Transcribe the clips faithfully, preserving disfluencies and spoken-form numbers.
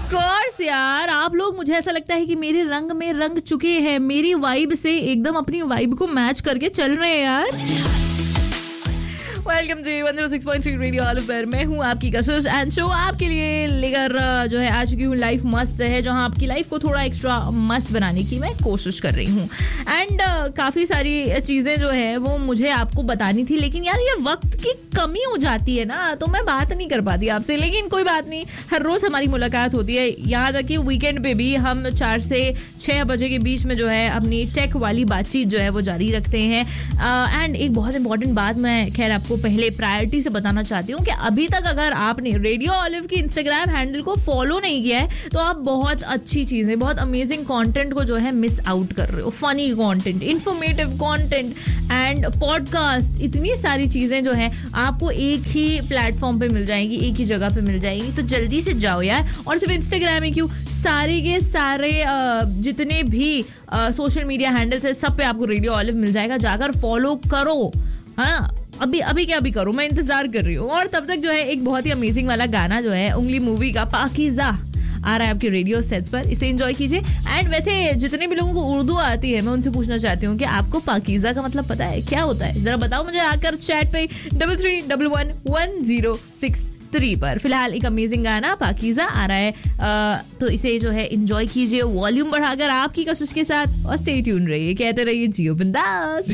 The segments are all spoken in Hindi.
कोर्स यार, आप लोग मुझे ऐसा लगता है कि मेरे रंग में रंग चुके हैं, मेरी वाइब से एकदम अपनी वाइब को मैच करके चल रहे हैं यार। Welcome to one zero six point three radio all पर। मैं हूँ आपकी कशिश एंड शो आपके लिए लेकर जो है आ चुकी हूँ लाइफ मस्त है, जहाँ आपकी लाइफ को थोड़ा एक्स्ट्रा मस्त बनाने की मैं कोशिश कर रही हूँ। एंड uh, काफ़ी सारी चीज़ें जो है वो मुझे आपको बतानी थी, लेकिन यार ये वक्त की कमी हो जाती है ना, तो मैं बात नहीं कर पाती आपसे। लेकिन कोई बात नहीं, हर रोज़ हमारी मुलाकात होती है। यहाँ तक कि वीकेंड पे भी हम चार से छः बजे के बीच में जो है अपनी टेक वाली बातचीत जो है वो जारी रखते हैं। एंड uh, एक बहुत इंपॉर्टेंट बात मैं खैर आपको पहले प्रायोरिटी से बताना चाहती हूँ कि अभी तक अगर आपने रेडियो ऑलिव की इंस्टाग्राम हैंडल को फॉलो नहीं किया है तो आप बहुत अच्छी चीजें, बहुत अमेजिंग कंटेंट को जो है मिस आउट कर रहे हो। Funny content, informative content and podcast, इतनी सारी चीजें जो है आपको एक ही प्लेटफॉर्म पे मिल जाएंगी, एक ही जगह पे मिल जाएंगी। तो जल्दी से जाओ यार। और सिर्फ इंस्टाग्राम ही क्यों, सारे के सारे जितने भी सोशल मीडिया हैंडल्स है सब पे आपको रेडियो ऑलिव मिल जाएगा, जाकर फॉलो करो। हाँ, अभी अभी क्या अभी करो, मैं इंतजार कर रही हूँ। और तब तक जो है एक बहुत ही अमेजिंग वाला गाना जो है उंगली मूवी का पाकीज़ा आ रहा है आपके रेडियो सेट्स पर, इसे एंजॉय कीजिए। एंड वैसे जितने भी लोगों को उर्दू आती है मैं उनसे पूछना चाहती हूँ कि आपको पाकीज़ा का मतलब पता है, क्या होता है? जरा बताओ मुझे आकर चैट पे double three double one one zero six three पर। फिलहाल एक अमेजिंग गाना पाकीज़ा आ रहा है, आ, तो इसे जो है एंजॉय कीजिए वॉल्यूम बढ़ाकर आपकी कशिश के साथ, और स्टे ट्यून रहिए, कहते रहिए जियो बिंदास।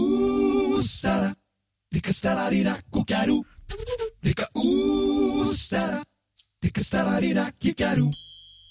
Rika stararira kukaru, Rika ooh stara, Rika stararira kikaru.